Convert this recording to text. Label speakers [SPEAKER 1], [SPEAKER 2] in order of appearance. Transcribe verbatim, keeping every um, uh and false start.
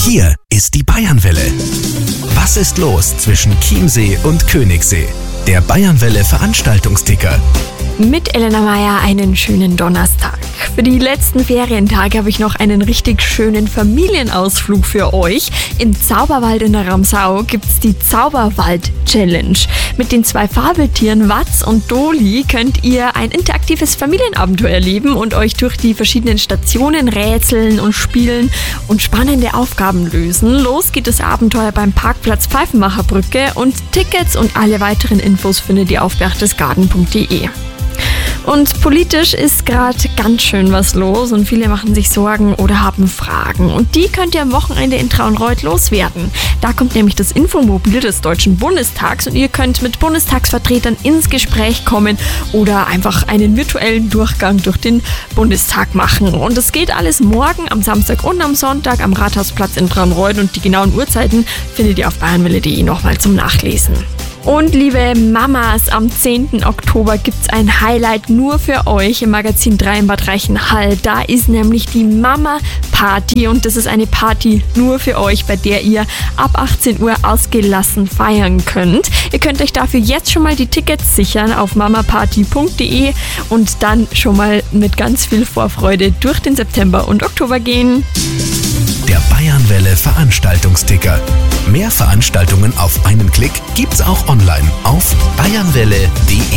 [SPEAKER 1] Hier ist die Bayernwelle. Was ist los zwischen Chiemsee und Königssee? Der Bayernwelle Veranstaltungsticker.
[SPEAKER 2] Mit Elena Meyer einen schönen Donnerstag. Für die letzten Ferientage habe ich noch einen richtig schönen Familienausflug für euch. Im Zauberwald in der Ramsau gibt's die Zauberwald-Challenge. Mit den zwei Fabeltieren Watz und Doli könnt ihr ein interaktives Familienabenteuer erleben und euch durch die verschiedenen Stationen rätseln und spielen und spannende Aufgaben lösen. Los geht das Abenteuer beim Parkplatz Pfeifenmacherbrücke und Tickets und alle weiteren Infos findet ihr auf berchtesgaden punkt de. Und politisch ist gerade ganz schön was los und viele machen sich Sorgen oder haben Fragen. Und die könnt ihr am Wochenende in Traunreut loswerden. Da kommt nämlich das Infomobil des Deutschen Bundestags und ihr könnt mit Bundestagsvertretern ins Gespräch kommen oder einfach einen virtuellen Durchgang durch den Bundestag machen. Und es geht alles morgen, am Samstag und am Sonntag am Rathausplatz in Traunreut und die genauen Uhrzeiten findet ihr auf bayernwelle punkt de nochmal zum Nachlesen. Und liebe Mamas, am zehnten Oktober gibt's ein Highlight nur für euch im Magazin drei in Bad Reichenhall. Da ist nämlich die Mama-Party und das ist eine Party nur für euch, bei der ihr ab achtzehn Uhr ausgelassen feiern könnt. Ihr könnt euch dafür jetzt schon mal die Tickets sichern auf mama party punkt de und dann schon mal mit ganz viel Vorfreude durch den September und Oktober gehen.
[SPEAKER 1] Der Bayernwelle Veranstaltungsticker. Mehr Veranstaltungen auf einen Klick gibt's auch online auf bayernwelle punkt de.